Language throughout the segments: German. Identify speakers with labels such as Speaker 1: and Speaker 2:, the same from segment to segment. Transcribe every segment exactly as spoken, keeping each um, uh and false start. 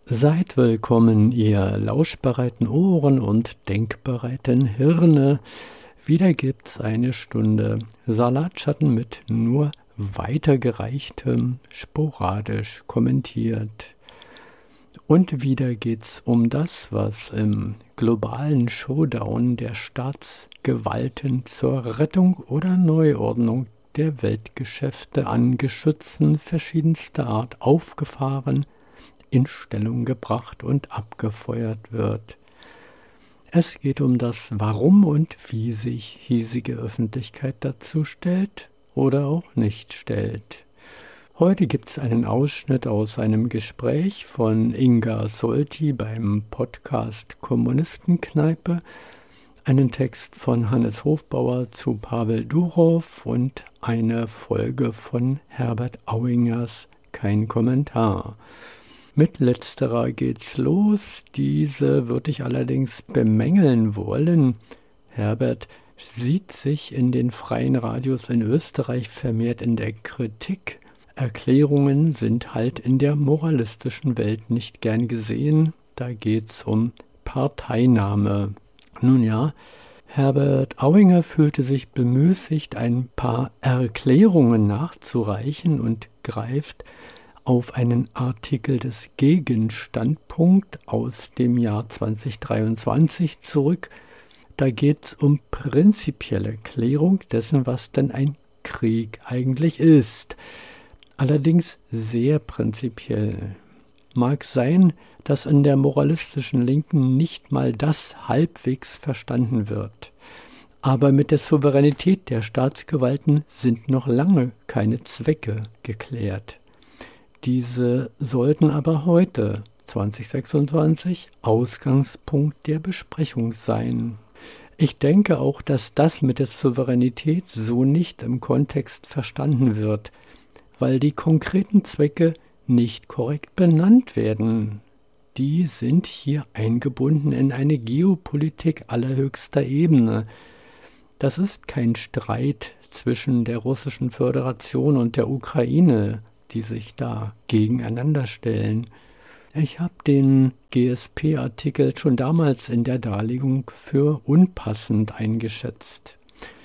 Speaker 1: Seid willkommen, ihr lauschbereiten Ohren und denkbereiten Hirne. Wieder gibt's eine Stunde Salatschatten mit nur weitergereichtem, sporadisch kommentiert. Und wieder geht's um das, was im globalen Showdown der Staatsgewalten zur Rettung oder Neuordnung der Weltgeschäfte an Geschützen verschiedenster Art aufgefahren, in Stellung gebracht und abgefeuert wird. Es geht um das Warum und wie sich hiesige Öffentlichkeit dazu stellt oder auch nicht stellt. Heute gibt es einen Ausschnitt aus einem Gespräch von Inga Solti beim Podcast Kommunistenkneipe, einen Text von Hannes Hofbauer zu Pavel Durov und eine Folge von Herbert Auingers Kein Kommentar. Mit letzterer geht's los, diese würde ich allerdings bemängeln wollen. Herbert sieht sich in den freien Radios in Österreich vermehrt in der Kritik. Erklärungen sind halt in der moralistischen Welt nicht gern gesehen, da geht's um Parteinahme. Nun ja, Herbert Auinger fühlte sich bemüßigt, ein paar Erklärungen nachzureichen und greift auf einen Artikel des Gegenstandpunkt aus dem Jahr zwanzig dreiundzwanzig zurück. Da geht es um prinzipielle Klärung dessen, was denn ein Krieg eigentlich ist. Allerdings sehr prinzipiell. Mag sein, dass in der moralistischen Linken nicht mal das halbwegs verstanden wird. Aber mit der Souveränität der Staatsgewalten sind noch lange keine Zwecke geklärt. Diese sollten aber heute, zwanzig sechsundzwanzig, Ausgangspunkt der Besprechung sein. Ich denke auch, dass das mit der Souveränität so nicht im Kontext verstanden wird, weil die konkreten Zwecke nicht korrekt benannt werden. Die sind hier eingebunden in eine Geopolitik allerhöchster Ebene. Das ist kein Streit zwischen der Russischen Föderation und der Ukraine, die sich da gegeneinander stellen. Ich habe den G S P-Artikel schon damals in der Darlegung für unpassend eingeschätzt.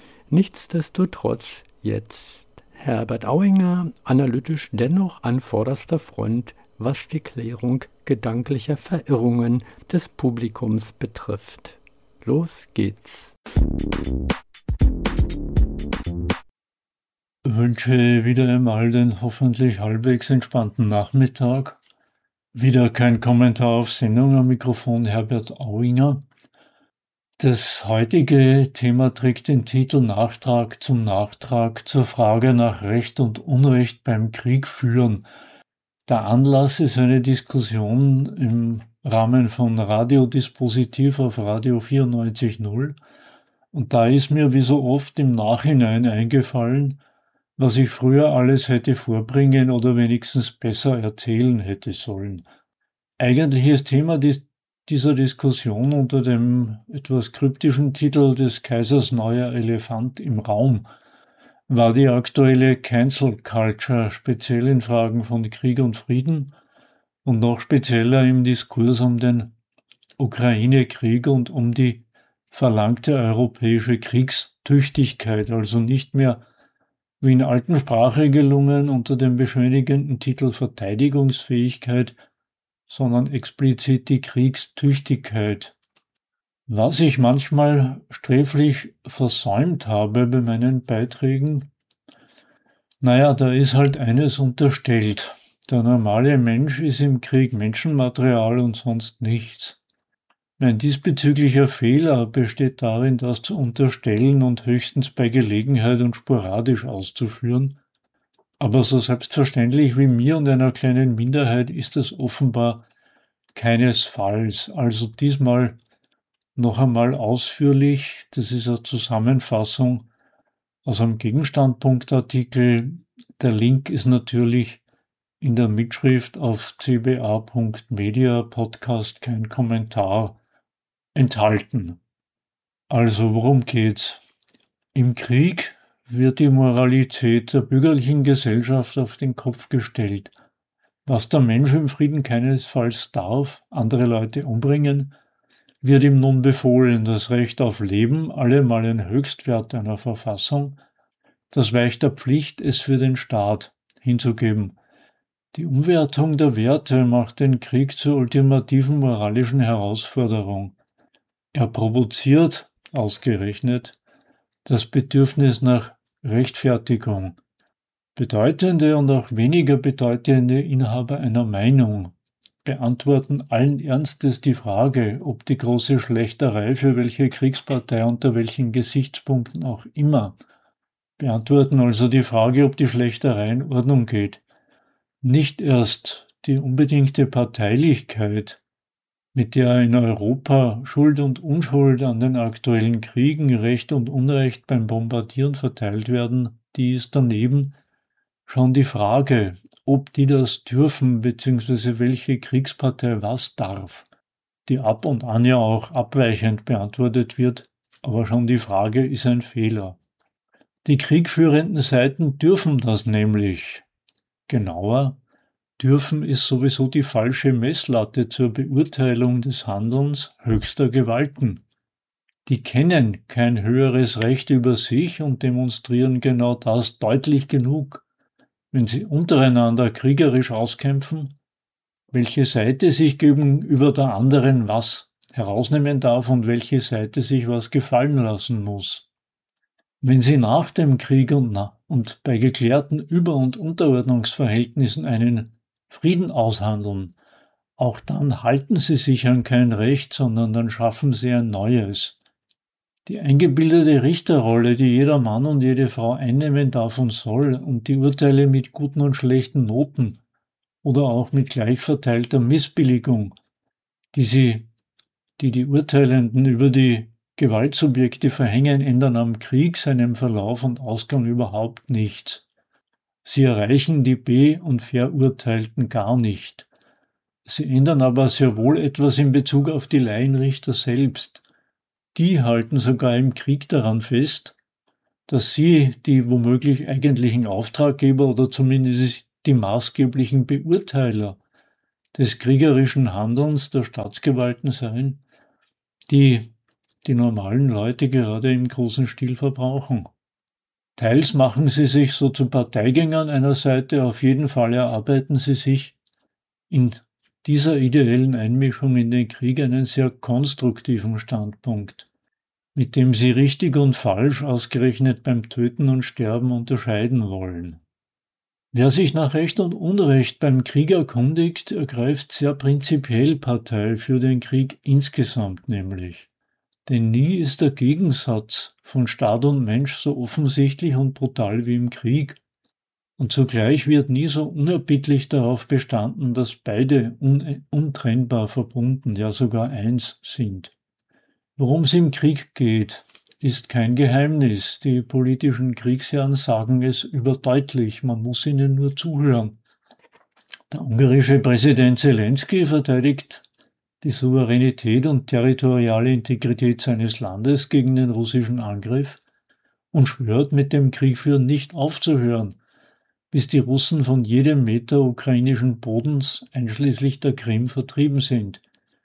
Speaker 1: Nichtsdestotrotz jetzt Herbert Auinger analytisch dennoch an vorderster Front, was die Klärung gedanklicher Verirrungen des Publikums betrifft. Los geht's.
Speaker 2: Ich wünsche wieder einmal den hoffentlich halbwegs entspannten Nachmittag. Wieder kein Kommentar auf Sendung, am Mikrofon Herbert Auinger. Das heutige Thema trägt den Titel Nachtrag zum Nachtrag zur Frage nach Recht und Unrecht beim Krieg führen. Der Anlass ist eine Diskussion im Rahmen von Radiodispositiv auf Radio vierundneunzig Komma null. Und da ist mir wie so oft im Nachhinein eingefallen, was ich früher alles hätte vorbringen oder wenigstens besser erzählen hätte sollen. Eigentliches Thema dieser Diskussion unter dem etwas kryptischen Titel des Kaisers neuer Elefant im Raum war die aktuelle Cancel Culture, speziell in Fragen von Krieg und Frieden und noch spezieller im Diskurs um den Ukraine-Krieg und um die verlangte europäische Kriegstüchtigkeit, also nicht mehr wie in alten Sprachregelungen unter dem beschönigenden Titel Verteidigungsfähigkeit, sondern explizit die Kriegstüchtigkeit. Was ich manchmal sträflich versäumt habe bei meinen Beiträgen, naja, da ist halt eines unterstellt. Der normale Mensch ist im Krieg Menschenmaterial und sonst nichts. Mein diesbezüglicher Fehler besteht darin, das zu unterstellen und höchstens bei Gelegenheit und sporadisch auszuführen. Aber so selbstverständlich wie mir und einer kleinen Minderheit ist es offenbar keinesfalls. Also diesmal noch einmal ausführlich, das ist eine Zusammenfassung aus einem Gegenstandpunktartikel. Der Link ist natürlich in der Mitschrift auf c b a punkt media, Podcast kein Kommentar, enthalten. Also worum geht's? Im Krieg wird die Moralität der bürgerlichen Gesellschaft auf den Kopf gestellt. Was der Mensch im Frieden keinesfalls darf, andere Leute umbringen, wird ihm nun befohlen. Das Recht auf Leben, allemal ein Höchstwert einer Verfassung, das weicht der Pflicht, es für den Staat hinzugeben. Die Umwertung der Werte macht den Krieg zur ultimativen moralischen Herausforderung. Er provoziert, ausgerechnet, das Bedürfnis nach Rechtfertigung. Bedeutende und auch weniger bedeutende Inhaber einer Meinung beantworten allen Ernstes die Frage, ob die große Schlächterei für welche Kriegspartei unter welchen Gesichtspunkten auch immer, beantworten also die Frage, ob die Schlächterei in Ordnung geht. Nicht erst die unbedingte Parteilichkeit, mit der in Europa Schuld und Unschuld an den aktuellen Kriegen, Recht und Unrecht beim Bombardieren verteilt werden, die ist daneben. Schon die Frage, ob die das dürfen, beziehungsweise welche Kriegspartei was darf, die ab und an ja auch abweichend beantwortet wird, aber schon die Frage ist ein Fehler. Die kriegführenden Seiten dürfen das nämlich. Genauer, dürfen ist sowieso die falsche Messlatte zur Beurteilung des Handelns höchster Gewalten. Die kennen kein höheres Recht über sich und demonstrieren genau das deutlich genug, wenn sie untereinander kriegerisch auskämpfen, welche Seite sich gegenüber der anderen was herausnehmen darf und welche Seite sich was gefallen lassen muss. Wenn sie nach dem Krieg und, na, und bei geklärten Über- und Unterordnungsverhältnissen einen Frieden aushandeln, auch dann halten sie sich an kein Recht, sondern dann schaffen sie ein neues. Die eingebildete Richterrolle, die jeder Mann und jede Frau einnehmen darf und soll, und die Urteile mit guten und schlechten Noten oder auch mit gleich verteilter Missbilligung, die sie, die die Urteilenden über die Gewaltsubjekte verhängen, ändern am Krieg, seinem Verlauf und Ausgang überhaupt nichts. Sie erreichen die Be- und Verurteilten gar nicht. Sie ändern aber sehr wohl etwas in Bezug auf die Laienrichter selbst. Die halten sogar im Krieg daran fest, dass sie die womöglich eigentlichen Auftraggeber oder zumindest die maßgeblichen Beurteiler des kriegerischen Handelns der Staatsgewalten seien, die die normalen Leute gerade im großen Stil verbrauchen. Teils machen sie sich so zu Parteigängern einer Seite, auf jeden Fall erarbeiten sie sich in dieser ideellen Einmischung in den Krieg einen sehr konstruktiven Standpunkt, mit dem sie richtig und falsch ausgerechnet beim Töten und Sterben unterscheiden wollen. Wer sich nach Recht und Unrecht beim Krieg erkundigt, ergreift sehr prinzipiell Partei für den Krieg insgesamt nämlich. Denn nie ist der Gegensatz von Staat und Mensch so offensichtlich und brutal wie im Krieg. Und zugleich wird nie so unerbittlich darauf bestanden, dass beide un- untrennbar verbunden, ja sogar eins sind. Worum es im Krieg geht, ist kein Geheimnis. Die politischen Kriegsherren sagen es überdeutlich, man muss ihnen nur zuhören. Der ungarische Präsident Zelensky verteidigt die Souveränität und territoriale Integrität seines Landes gegen den russischen Angriff und schwört, mit dem Kriegführen nicht aufzuhören, bis die Russen von jedem Meter ukrainischen Bodens, einschließlich der Krim, vertrieben sind.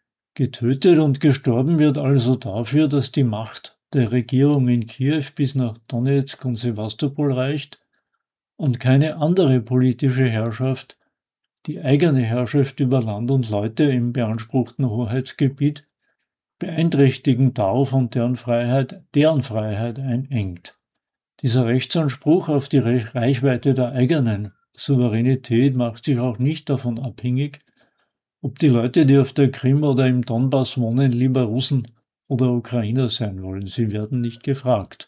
Speaker 2: Getötet und gestorben wird also dafür, dass die Macht der Regierung in Kiew bis nach Donezk und Sewastopol reicht und keine andere politische Herrschaft die eigene Herrschaft über Land und Leute im beanspruchten Hoheitsgebiet beeinträchtigen darf und deren Freiheit, deren Freiheit einengt. Dieser Rechtsanspruch auf die Reichweite der eigenen Souveränität macht sich auch nicht davon abhängig, ob die Leute, die auf der Krim oder im Donbass wohnen, lieber Russen oder Ukrainer sein wollen. Sie werden nicht gefragt.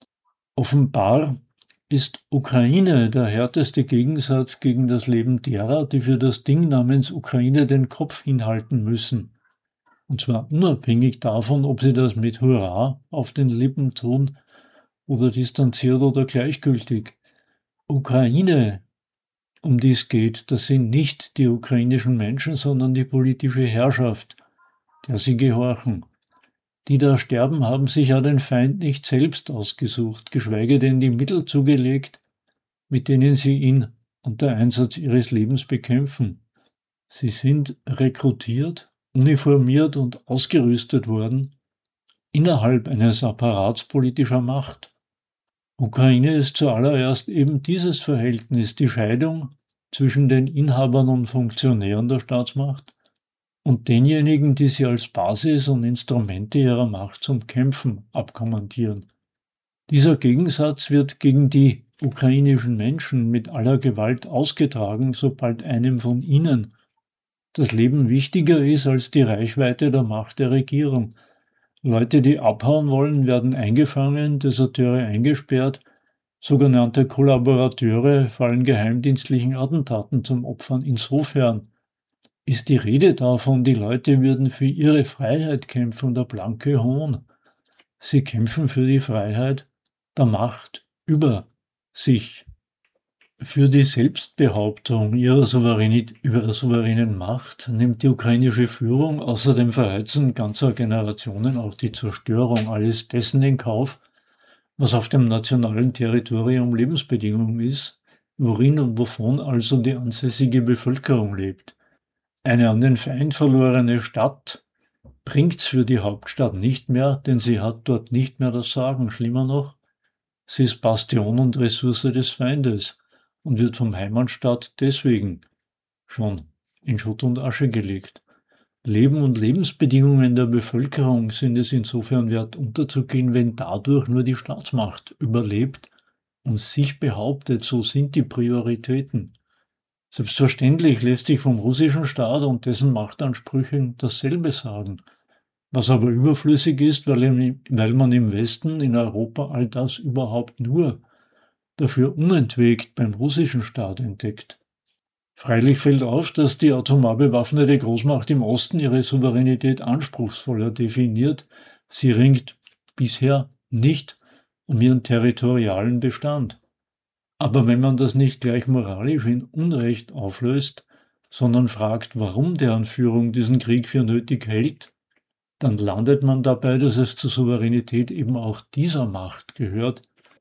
Speaker 2: Offenbar ist Ukraine der härteste Gegensatz gegen das Leben derer, die für das Ding namens Ukraine den Kopf hinhalten müssen. Und zwar unabhängig davon, ob sie das mit Hurra auf den Lippen tun oder distanziert oder gleichgültig. Ukraine, um die es geht, das sind nicht die ukrainischen Menschen, sondern die politische Herrschaft, der sie gehorchen. Die da sterben, haben sich ja den Feind nicht selbst ausgesucht, geschweige denn die Mittel zugelegt, mit denen sie ihn unter Einsatz ihres Lebens bekämpfen. Sie sind rekrutiert, uniformiert und ausgerüstet worden innerhalb eines Apparats politischer Macht. Ukraine ist zuallererst eben dieses Verhältnis, die Scheidung zwischen den Inhabern und Funktionären der Staatsmacht und denjenigen, die sie als Basis und Instrumente ihrer Macht zum Kämpfen abkommandieren. Dieser Gegensatz wird gegen die ukrainischen Menschen mit aller Gewalt ausgetragen, sobald einem von ihnen das Leben wichtiger ist als die Reichweite der Macht der Regierung. Leute, die abhauen wollen, werden eingefangen, Deserteure eingesperrt, sogenannte Kollaborateure fallen geheimdienstlichen Attentaten zum Opfer. Insofern ist die Rede davon, die Leute würden für ihre Freiheit kämpfen, der blanke Hohn. Sie kämpfen für die Freiheit der Macht über sich. Für die Selbstbehauptung ihrer, Souveränität, ihrer souveränen Macht nimmt die ukrainische Führung außer dem Verheizen ganzer Generationen auch die Zerstörung alles dessen in Kauf, was auf dem nationalen Territorium Lebensbedingungen ist, worin und wovon also die ansässige Bevölkerung lebt. Eine an den Feind verlorene Stadt bringt's für die Hauptstadt nicht mehr, denn sie hat dort nicht mehr das Sagen. Schlimmer noch, sie ist Bastion und Ressource des Feindes und wird vom Heimatstaat deswegen schon in Schutt und Asche gelegt. Leben und Lebensbedingungen der Bevölkerung sind es insofern wert unterzugehen, wenn dadurch nur die Staatsmacht überlebt und sich behauptet, so sind die Prioritäten. Selbstverständlich lässt sich vom russischen Staat und dessen Machtansprüchen dasselbe sagen, was aber überflüssig ist, weil, weil man im Westen, in Europa, all das überhaupt nur dafür unentwegt beim russischen Staat entdeckt. Freilich fällt auf, dass die atomar bewaffnete Großmacht im Osten ihre Souveränität anspruchsvoller definiert. Sie ringt bisher nicht um ihren territorialen Bestand. Aber wenn man das nicht gleich moralisch in Unrecht auflöst, sondern fragt, warum deren Führung diesen Krieg für nötig hält, dann landet man dabei, dass es zur Souveränität eben auch dieser Macht gehört,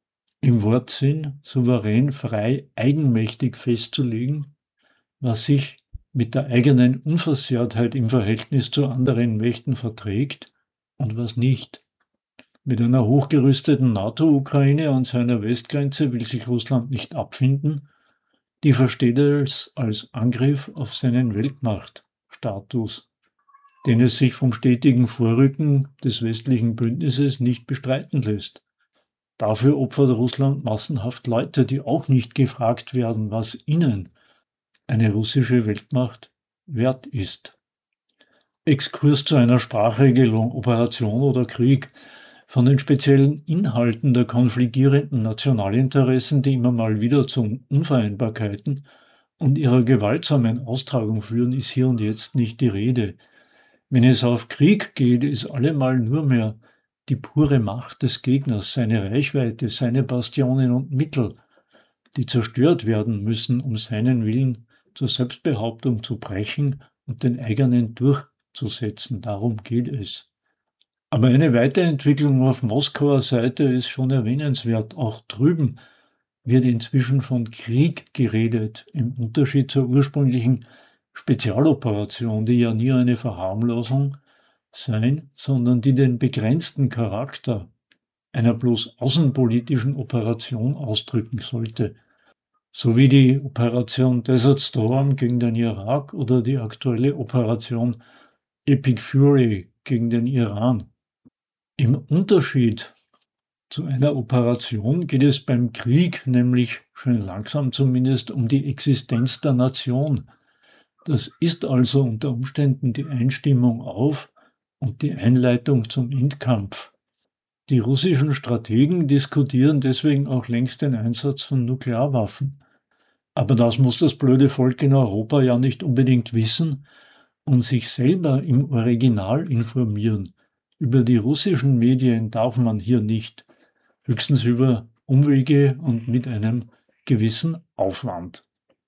Speaker 2: im Wortsinn souverän, frei, eigenmächtig festzulegen, was sich mit der eigenen Unversehrtheit im Verhältnis zu anderen Mächten verträgt und was nicht. Mit einer hochgerüsteten NATO-Ukraine an seiner Westgrenze will sich Russland nicht abfinden. Die versteht es als Angriff auf seinen Weltmachtstatus, den es sich vom stetigen Vorrücken des westlichen Bündnisses nicht bestreiten lässt. Dafür opfert Russland massenhaft Leute, die auch nicht gefragt werden, was ihnen eine russische Weltmacht wert ist. Exkurs zu einer Sprachregelung, Operation oder Krieg. Von den speziellen Inhalten der konfligierenden Nationalinteressen, die immer mal wieder zu Unvereinbarkeiten und ihrer gewaltsamen Austragung führen, ist hier und jetzt nicht die Rede. Wenn es auf Krieg geht, ist allemal nur mehr die pure Macht des Gegners, seine Reichweite, seine Bastionen und Mittel, die zerstört werden müssen, um seinen Willen zur Selbstbehauptung zu brechen und den eigenen durchzusetzen. Darum geht es. Aber eine Weiterentwicklung auf Moskauer Seite ist schon erwähnenswert. Auch drüben wird inzwischen von Krieg geredet, im Unterschied zur ursprünglichen Spezialoperation, die ja nie eine Verharmlosung sein, sondern die den begrenzten Charakter einer bloß außenpolitischen Operation ausdrücken sollte, so wie die Operation Desert Storm gegen den Irak oder die aktuelle Operation Epic Fury gegen den Iran. Im Unterschied zu einer Operation geht es beim Krieg nämlich schön langsam zumindest um die Existenz der Nation. Das ist also unter Umständen die Einstimmung auf und die Einleitung zum Endkampf. Die russischen Strategen diskutieren deswegen auch längst den Einsatz von Nuklearwaffen. Aber das muss das blöde Volk in Europa ja nicht unbedingt wissen und sich selber im Original informieren. Über die russischen Medien darf man hier nicht, höchstens über Umwege und mit einem gewissen Aufwand.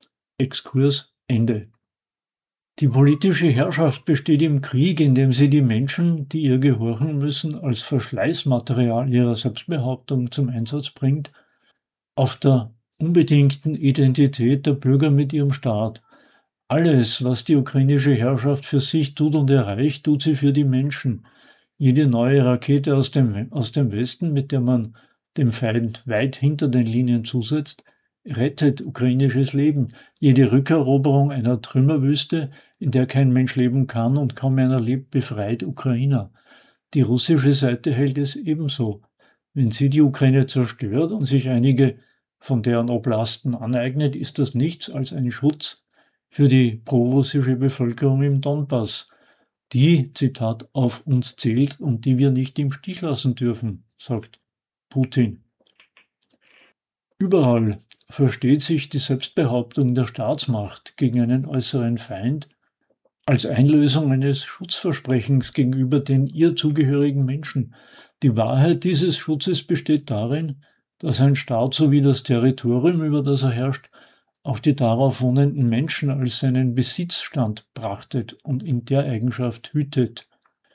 Speaker 2: Exkurs Ende. Die politische Herrschaft besteht im Krieg, indem sie die Menschen, die ihr gehorchen müssen, als Verschleißmaterial ihrer Selbstbehauptung zum Einsatz bringt, auf der unbedingten Identität der Bürger mit ihrem Staat. Alles, was die ukrainische Herrschaft für sich tut und erreicht, tut sie für die Menschen. Jede neue Rakete aus dem, aus dem Westen, mit der man dem Feind weit hinter den Linien zusetzt, rettet ukrainisches Leben. Jede Rückeroberung einer Trümmerwüste, in der kein Mensch leben kann und kaum einer lebt, befreit Ukrainer. Die russische Seite hält es ebenso. Wenn sie die Ukraine zerstört und sich einige von deren Oblasten aneignet, ist das nichts als ein Schutz für die prorussische Bevölkerung im Donbass, die, Zitat, auf uns zählt und die wir nicht im Stich lassen dürfen, sagt Putin. Überall versteht sich die Selbstbehauptung der Staatsmacht gegen einen äußeren Feind als Einlösung eines Schutzversprechens gegenüber den ihr zugehörigen Menschen. Die Wahrheit dieses Schutzes besteht darin, dass ein Staat sowie das Territorium, über das er herrscht, auch die darauf wohnenden Menschen als seinen Besitzstand prachtet und in der Eigenschaft hütet.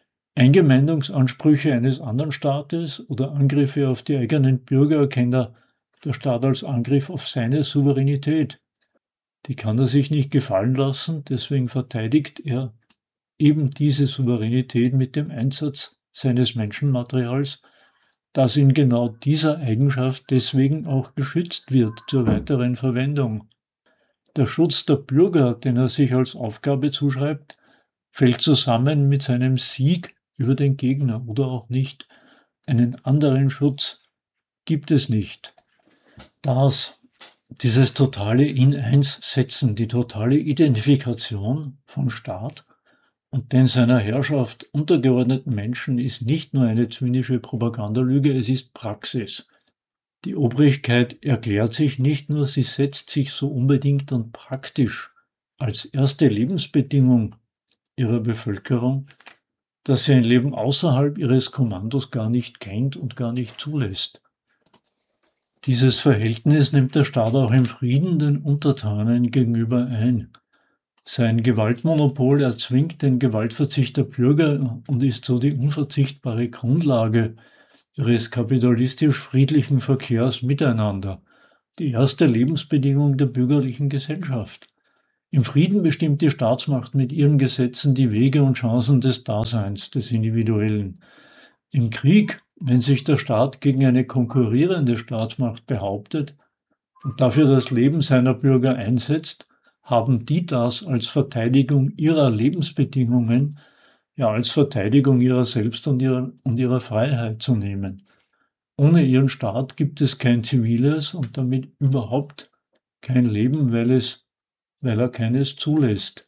Speaker 2: Eingemeindungsansprüche eines anderen Staates oder Angriffe auf die eigenen Bürger erkennt der Staat als Angriff auf seine Souveränität. Die kann er sich nicht gefallen lassen, deswegen verteidigt er eben diese Souveränität mit dem Einsatz seines Menschenmaterials, das in genau dieser Eigenschaft deswegen auch geschützt wird zur weiteren Verwendung. Der Schutz der Bürger, den er sich als Aufgabe zuschreibt, fällt zusammen mit seinem Sieg über den Gegner oder auch nicht. Einen anderen Schutz gibt es nicht. Das, dieses totale In-Eins-Setzen, die totale Identifikation von Staat und den seiner Herrschaft untergeordneten Menschen ist nicht nur eine zynische Propagandalüge, es ist Praxis. Die Obrigkeit erklärt sich nicht nur, sie setzt sich so unbedingt und praktisch als erste Lebensbedingung ihrer Bevölkerung, dass sie ein Leben außerhalb ihres Kommandos gar nicht kennt und gar nicht zulässt. Dieses Verhältnis nimmt der Staat auch im Frieden den Untertanen gegenüber ein. Sein Gewaltmonopol erzwingt den Gewaltverzicht der Bürger und ist so die unverzichtbare Grundlage ihres kapitalistisch-friedlichen Verkehrs miteinander, die erste Lebensbedingung der bürgerlichen Gesellschaft. Im Frieden bestimmt die Staatsmacht mit ihren Gesetzen die Wege und Chancen des Daseins, des Individuellen. Im Krieg, wenn sich der Staat gegen eine konkurrierende Staatsmacht behauptet und dafür das Leben seiner Bürger einsetzt, haben die das als Verteidigung ihrer Lebensbedingungen, ja als Verteidigung ihrer selbst und ihrer, und ihrer Freiheit zu nehmen. Ohne ihren Staat gibt es kein ziviles und damit überhaupt kein Leben, weil, es, weil er keines zulässt.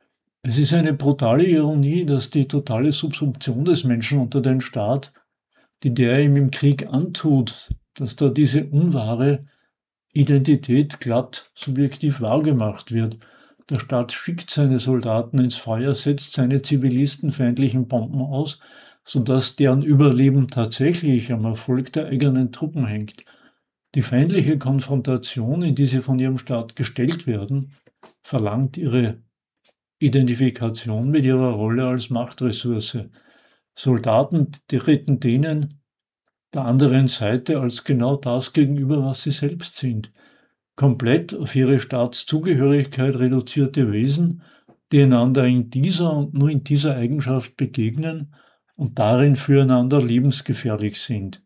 Speaker 2: Es ist eine brutale Ironie, dass die totale Subsumption des Menschen unter den Staat, die der ihm im Krieg antut, dass da diese unwahre Identität glatt subjektiv wahrgemacht wird. Der Staat schickt seine Soldaten ins Feuer, setzt seine zivilistenfeindlichen Bomben aus, sodass deren Überleben tatsächlich am Erfolg der eigenen Truppen hängt. Die feindliche Konfrontation, in die sie von ihrem Staat gestellt werden, verlangt ihre Identifikation mit ihrer Rolle als Machtressource. Soldaten treten denen der anderen Seite als genau das gegenüber, was sie selbst sind. Komplett auf ihre Staatszugehörigkeit reduzierte Wesen, die einander in dieser und nur in dieser Eigenschaft begegnen und darin füreinander lebensgefährlich sind.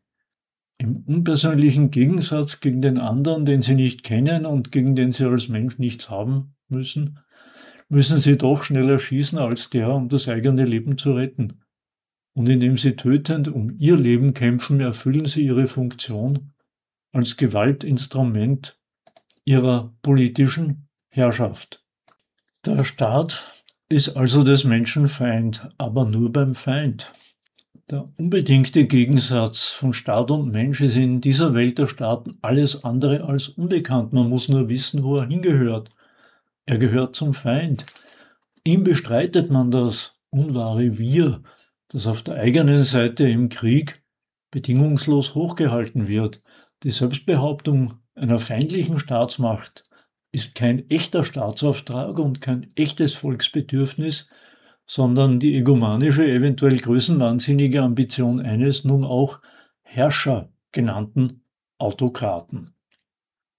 Speaker 2: Im unpersönlichen Gegensatz gegen den anderen, den sie nicht kennen und gegen den sie als Mensch nichts haben müssen, müssen sie doch schneller schießen als der, um das eigene Leben zu retten. Und indem sie tötend um ihr Leben kämpfen, erfüllen sie ihre Funktion als Gewaltinstrument ihrer politischen Herrschaft. Der Staat ist also des Menschen Feind, aber nur beim Feind. Der unbedingte Gegensatz von Staat und Mensch ist in dieser Welt der Staaten alles andere als unbekannt. Man muss nur wissen, wo er hingehört. Er gehört zum Feind. Ihm bestreitet man das unwahre Wir, das auf der eigenen Seite im Krieg bedingungslos hochgehalten wird. Die Selbstbehauptung einer feindlichen Staatsmacht ist kein echter Staatsauftrag und kein echtes Volksbedürfnis, sondern die egomanische, eventuell größenwahnsinnige Ambition eines nun auch Herrscher genannten Autokraten.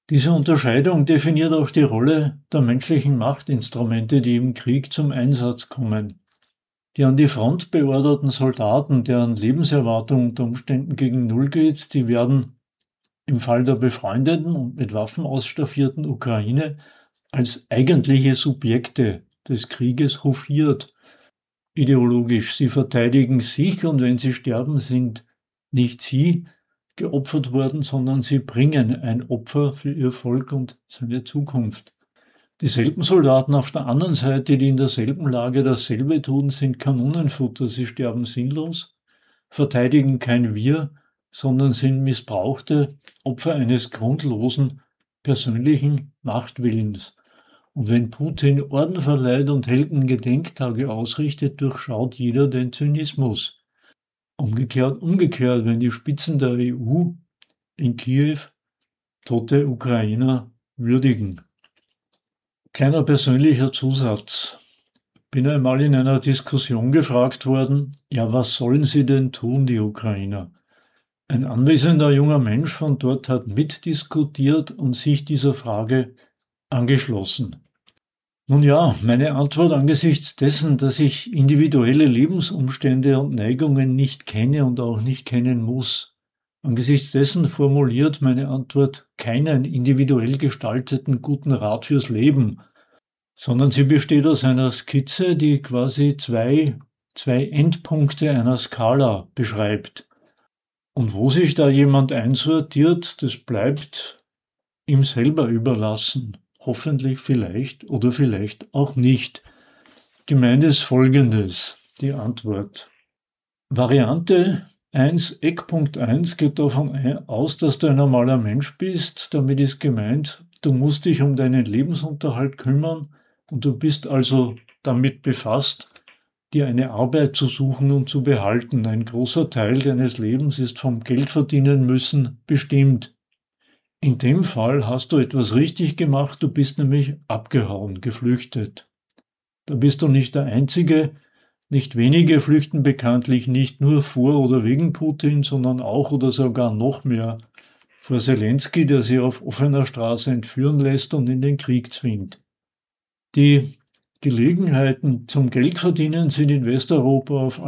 Speaker 2: Diese Unterscheidung definiert auch die Rolle der menschlichen Machtinstrumente, die im Krieg zum Einsatz kommen. Die an die Front beorderten Soldaten, deren Lebenserwartung unter Umständen gegen Null geht, die werden im Fall der befreundeten und mit Waffen ausstaffierten Ukraine als eigentliche Subjekte des Krieges hofiert. Ideologisch, sie verteidigen sich und wenn sie sterben, sind nicht sie geopfert worden, sondern sie bringen ein Opfer für ihr Volk und seine Zukunft. Dieselben Soldaten auf der anderen Seite, die in derselben Lage dasselbe tun, sind Kanonenfutter. Sie sterben sinnlos, verteidigen kein Wir, sondern sind missbrauchte Opfer eines grundlosen persönlichen Machtwillens. Und wenn Putin Orden verleiht und Heldengedenktage ausrichtet, durchschaut jeder den Zynismus. Umgekehrt, umgekehrt, wenn die Spitzen der E U in Kiew tote Ukrainer würdigen. Kleiner persönlicher Zusatz. Bin einmal in einer Diskussion gefragt worden, ja, was sollen sie denn tun, die Ukrainer? Ein anwesender junger Mensch von dort hat mitdiskutiert und sich dieser Frage angeschlossen. Nun ja, meine Antwort angesichts dessen, dass ich individuelle Lebensumstände und Neigungen nicht kenne und auch nicht kennen muss. Angesichts dessen formuliert meine Antwort keinen individuell gestalteten guten Rat fürs Leben, sondern sie besteht aus einer Skizze, die quasi zwei, zwei Endpunkte einer Skala beschreibt. Und wo sich da jemand einsortiert, das bleibt ihm selber überlassen. Hoffentlich, vielleicht oder vielleicht auch nicht. Gemeint ist Folgendes, die Antwort. Variante eins, Eckpunkt eins geht davon aus, dass du ein normaler Mensch bist. Damit ist gemeint, du musst dich um deinen Lebensunterhalt kümmern und du bist also damit befasst, dir eine Arbeit zu suchen und zu behalten. Ein großer Teil deines Lebens ist vom Geldverdienen müssen bestimmt. In dem Fall hast du etwas richtig gemacht, du bist nämlich abgehauen, geflüchtet. Da bist du nicht der Einzige, nicht wenige flüchten bekanntlich nicht nur vor oder wegen Putin, sondern auch oder sogar noch mehr vor Zelensky, der sie auf offener Straße entführen lässt und in den Krieg zwingt. Die Gelegenheiten zum Geldverdienen sind in Westeuropa auf